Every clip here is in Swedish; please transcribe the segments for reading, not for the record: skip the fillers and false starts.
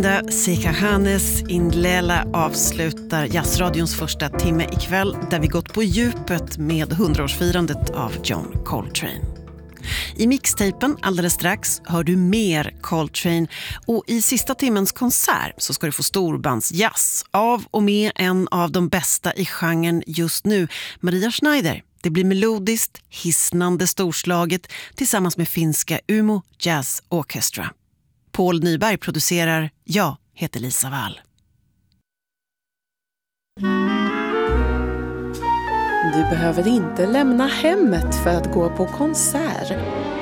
Sika Hanes Indlela avslutar jazzradions första timme ikväll där vi gått på djupet med 100-årsfirandet av John Coltrane. I mixtapen alldeles strax hör du mer Coltrane och i sista timmens konsert så ska du få storbandsjazz av och med en av de bästa i genren just nu, Maria Schneider. Det blir melodiskt, hisnande storslaget tillsammans med finska Umo Jazz Orchestra. Paul Nyberg producerar, jag heter Lisa Wall. Du behöver inte lämna hemmet för att gå på konsert.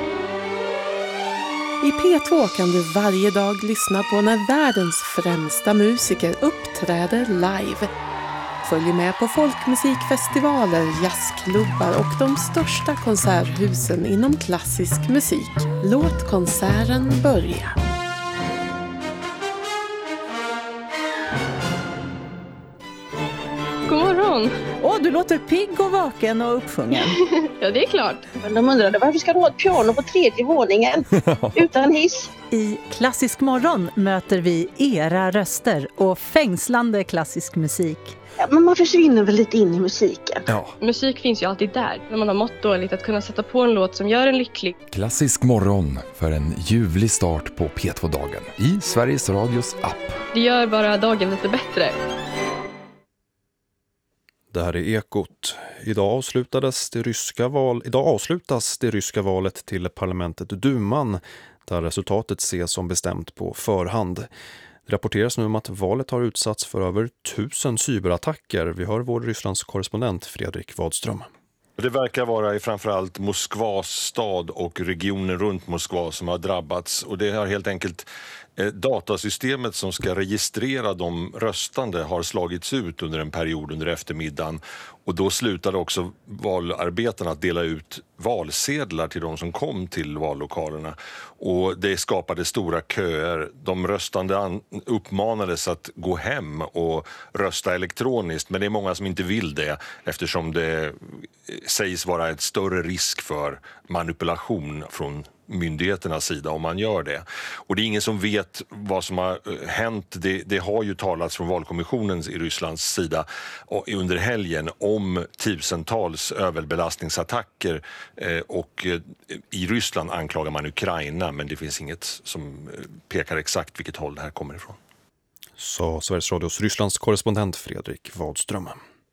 I P2 kan du varje dag lyssna på när världens främsta musiker uppträder live. Följ med på folkmusikfestivaler, jazzklubbar och de största konserthusen inom klassisk musik. Låt konserten börja. God morgon! Du låter pigg och vaken och uppsjungen. Ja, det är klart. Men de undrade varför ska du ha ett piano på 3:e våningen utan hiss? I Klassisk morgon möter vi era röster och fängslande klassisk musik. Ja, men man försvinner väl lite in i musiken. Ja. Musik finns ju alltid där. När man har mått dåligt att kunna sätta på en låt som gör en lycklig. Klassisk morgon för en ljuvlig start på P2-dagen i Sveriges Radios app. Det gör bara dagen lite bättre. Det här är Ekot. Idag avslutas det ryska valet till parlamentet Duman, där resultatet ses som bestämt på förhand. Det rapporteras nu om att valet har utsatts för över 1000 cyberattacker. Vi hör vår Rysslands korrespondent Fredrik Wadström. Det verkar vara i framförallt Moskvas stad och regionen runt Moskva som har drabbats. Och det har helt enkelt datasystemet som ska registrera de röstande har slagits ut under en period under eftermiddagen. Och då slutade också valarbetarna att dela ut valsedlar till de som kom till vallokalerna. Och det skapade stora köer. De röstande uppmanades att gå hem och rösta elektroniskt. Men det är många som inte vill det eftersom det sägs vara ett större risk för manipulation från myndigheternas sida om man gör det. Och det är ingen som vet vad som har hänt. Det har ju talats från valkommissionens i Rysslands sida under helgen om tusentals överbelastningsattacker och i Ryssland anklagar man Ukraina, men det finns inget som pekar exakt vilket håll det här kommer ifrån. Sa Sveriges Radios Rysslands korrespondent Fredrik Wadström.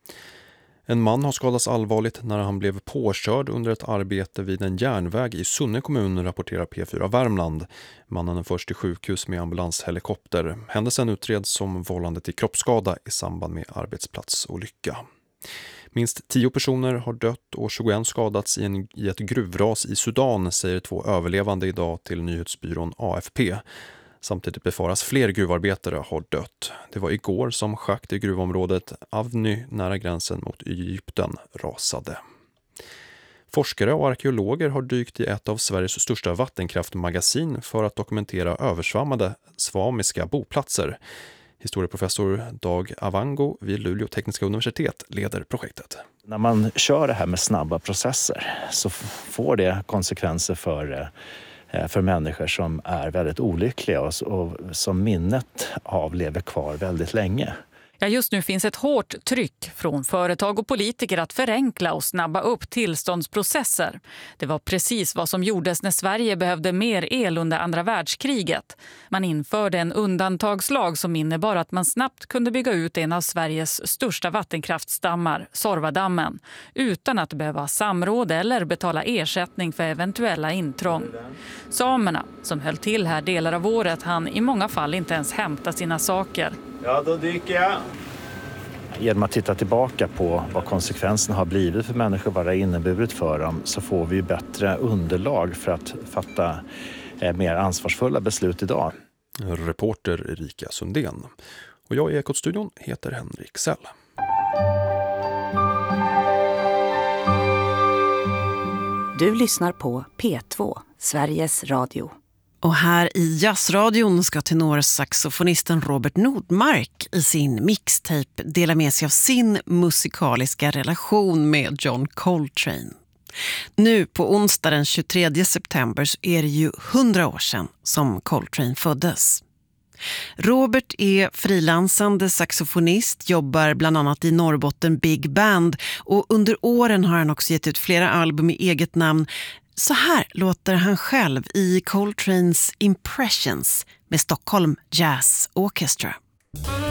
En man har skadats allvarligt när han blev påkörd under ett arbete vid en järnväg i Sunne kommun, rapporterar P4 Värmland. Mannen är först till sjukhus med ambulanshelikopter. Händelsen utreds som vållande till kroppsskada i samband med arbetsplatsolycka. Minst 10 personer har dött och 21 skadats i ett gruvras i Sudan, säger 2 överlevande idag till nyhetsbyrån AFP. Samtidigt befaras fler gruvarbetare har dött. Det var igår som schakt i gruvområdet Avny nära gränsen mot Egypten rasade. Forskare och arkeologer har dykt i ett av Sveriges största vattenkraftmagasin för att dokumentera översvammade samiska boplatser. Historieprofessor Dag Avango vid Luleå tekniska universitet leder projektet. När man kör det här med snabba processer så får det konsekvenser för människor som är väldigt olyckliga och som minnet av lever kvar väldigt länge. Ja, just nu finns ett hårt tryck från företag och politiker att förenkla och snabba upp tillståndsprocesser. Det var precis vad som gjordes när Sverige behövde mer el under andra världskriget. Man införde en undantagslag som innebar att man snabbt kunde bygga ut en av Sveriges största vattenkraftstammar, Sorvadammen, utan att behöva samråd eller betala ersättning för eventuella intrång. Samerna, som höll till här delar av året, hann i många fall inte ens hämta sina saker. Ja, då dyker jag. Genom att titta tillbaka på vad konsekvenserna har blivit för människor, vad det har inneburit för dem, så får vi bättre underlag för att fatta mer ansvarsfulla beslut idag. Reporter Erika Sundén. Och jag i Ekot-studion heter Henrik Sell. Du lyssnar på P2, Sveriges Radio. Och här i jazzradion ska tenorsaxofonisten Robert Nordmark i sin mixtape dela med sig av sin musikaliska relation med John Coltrane. Nu på onsdag den 23 september så är det ju 100 år sedan som Coltrane föddes. Robert är frilansande saxofonist, jobbar bland annat i Norrbotten Big Band och under åren har han också gett ut flera album i eget namn. Så här låter han själv i Coltranes Impressions med Stockholm Jazz Orchestra.